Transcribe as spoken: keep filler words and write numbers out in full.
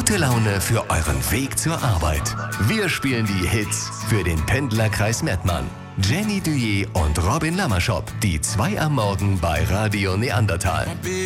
Gute Laune für euren Weg zur Arbeit. Wir spielen die Hits für den Pendlerkreis Mettmann. Jenny Duyer und Robin Lammerschop, die zwei am Morgen bei Radio Neandertal.